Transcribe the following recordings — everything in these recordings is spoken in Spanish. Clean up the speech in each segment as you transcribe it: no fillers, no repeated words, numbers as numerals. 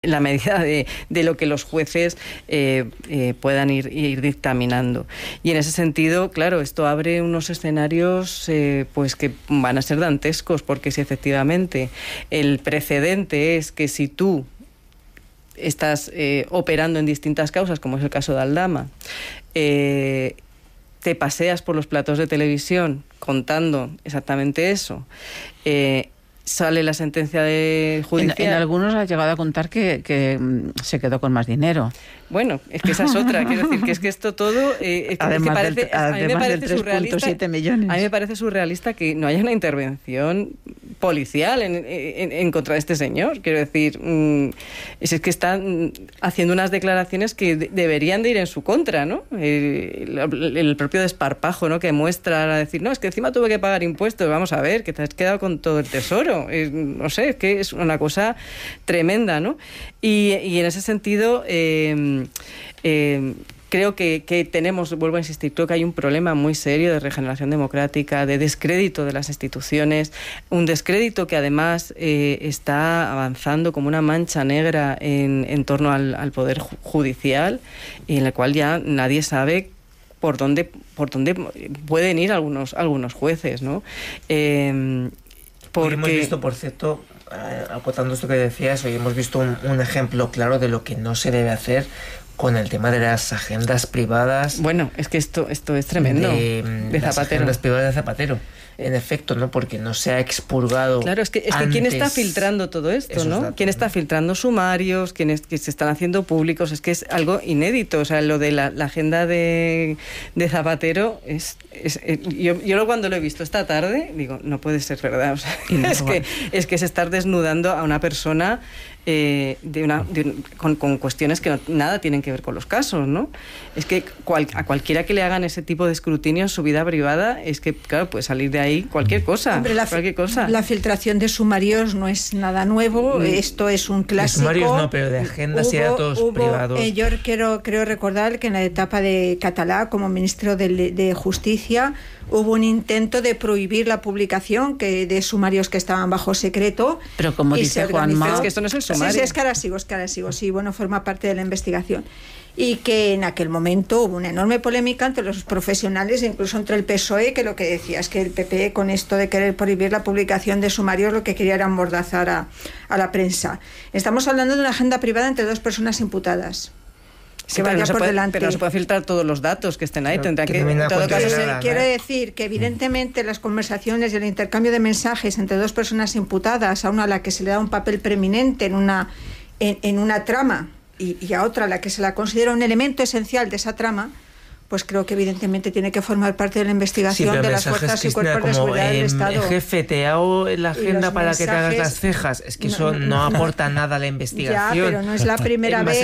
en la medida de lo que los jueces puedan ir dictaminando. Y en ese sentido, claro, esto abre unos escenarios pues que van a ser dantescos, porque si efectivamente el precedente es que si tú estás operando en distintas causas, como es el caso de Aldama, te paseas por los platos de televisión contando exactamente eso, sale la sentencia de judicial. En algunos ha llegado a contar que se quedó con más dinero. Bueno, es que esa es otra. Quiero decir que es que esto todo... además del 3.7 millones. A mí me parece surrealista que no haya una intervención policial en contra de este señor. Quiero decir, es que están haciendo unas declaraciones que deberían de ir en su contra, ¿no? El propio desparpajo, ¿no?, que muestra a decir, no, es que encima tuve que pagar impuestos. Vamos a ver, que te has quedado con todo el tesoro. No sé, es que es una cosa tremenda, ¿no? Y en ese sentido... creo que tenemos, vuelvo a insistir, creo que hay un problema muy serio de regeneración democrática, de descrédito de las instituciones, un descrédito que además está avanzando como una mancha negra en torno al poder judicial, y en el cual ya nadie sabe por dónde pueden ir algunos jueces, ¿no? Hoy hemos visto, por cierto, acotando esto que decías, hoy hemos visto un ejemplo claro de lo que no se debe hacer con el tema de las agendas privadas. Bueno, es que esto es tremendo. De Zapatero. Las agendas privadas de Zapatero. En efecto, ¿no? Porque no se ha expurgado. Claro, es que ¿quién está filtrando todo esto, no? Datos, ¿Quién está filtrando sumarios? ¿Quiénes que se están haciendo públicos? Es que es algo inédito. O sea, lo de la agenda de Zapatero yo cuando lo he visto esta tarde digo, no puede ser verdad. O sea, es que es estar desnudando a una persona con cuestiones que nada tienen que ver con los casos, ¿no? Es que a cualquiera que le hagan ese tipo de escrutinio en su vida privada, es que, claro, puede salir de ahí cualquier cosa. Hombre, cualquier cosa. La filtración de sumarios no es nada nuevo, esto es un clásico. De sumarios no, pero de agendas y datos privados. Yo creo recordar que en la etapa de Catalá, como ministro de Justicia, hubo un intento de prohibir la publicación de sumarios que estaban bajo secreto. Pero como dice Juanma, es que esto no es el sumario. Sí, es que ahora sigo. Sí, bueno, forma parte de la investigación. Y que en aquel momento hubo una enorme polémica entre los profesionales, incluso entre el PSOE, que lo que decía es que el PP, con esto de querer prohibir la publicación de sumarios, lo que quería era amordazar a la prensa. Estamos hablando de una agenda privada entre dos personas imputadas. Sí, pero no se puede filtrar todos los datos que estén ahí. Tendrá que en todo caso, quiero decir que evidentemente las conversaciones y el intercambio de mensajes entre dos personas imputadas, a una a la que se le da un papel preeminente en una trama y a otra a la que se la considera un elemento esencial de esa trama, pues creo que evidentemente tiene que formar parte de la investigación de las fuerzas y cuerpos de seguridad del Estado. Jefe, te hago la agenda para que te hagas las cejas. Es que eso no aporta nada a la investigación. Ya, pero no es la primera vez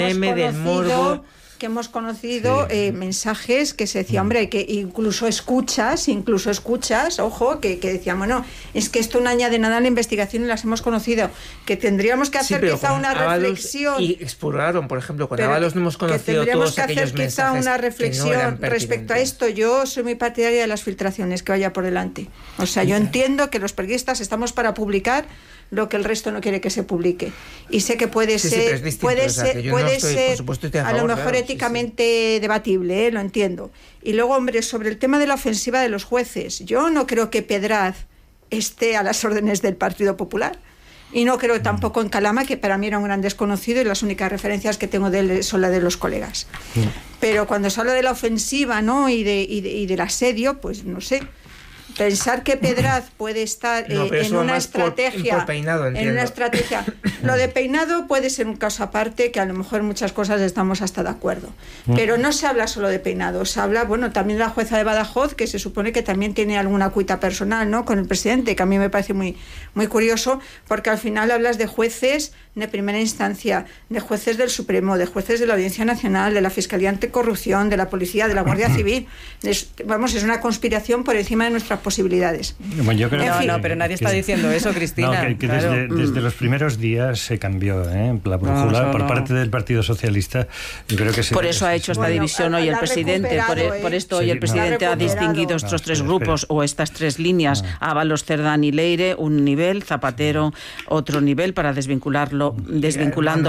que hemos conocido mensajes que se decía, hombre, que incluso escuchas, ojo, que decían, bueno, es que esto no añade nada a la investigación y las hemos conocido, que tendríamos que hacer quizá una reflexión. Y expurgaron, por ejemplo, con Ábalos no hemos conocido todos aquellos mensajes. Tendríamos que hacer quizá una reflexión respecto a esto. Yo soy muy partidaria de las filtraciones, que vaya por delante. O sea, yo entiendo que los periodistas estamos para publicar lo que el resto no quiere que se publique. Y sé que puede ser, a lo mejor éticamente debatible, lo entiendo. Y luego, hombre, sobre el tema de la ofensiva de los jueces, yo no creo que Pedraz esté a las órdenes del Partido Popular. Y no creo tampoco en Calama, que para mí era un gran desconocido y las únicas referencias que tengo de él son las de los colegas. Pero cuando se habla de la ofensiva, ¿no?, y del asedio, pues no sé. Pensar que Pedraz puede estar en una estrategia. Por Peinado, entiendo. En una estrategia. Lo de Peinado puede ser un caso aparte, que a lo mejor en muchas cosas estamos hasta de acuerdo. Pero no se habla solo de Peinado, se habla, bueno, también de la jueza de Badajoz, que se supone que también tiene alguna cuita personal, ¿no?, con el presidente, que a mí me parece muy, muy curioso, porque al final hablas de jueces de primera instancia, de jueces del Supremo, de jueces de la Audiencia Nacional, de la Fiscalía Anticorrupción, de la Policía, de la Guardia Civil. Es una conspiración por encima de nuestras posibilidades. Bueno, yo creo pero nadie está diciendo eso, Cristina. No, claro. desde los primeros días se cambió la brújula por parte del Partido Socialista. Yo creo que por eso ha hecho esta división hoy el presidente. Por esto hoy el presidente ha distinguido estos tres grupos o estas tres líneas: Ábalos, Cerdán y Leire, un nivel, Zapatero otro nivel, para desvinculando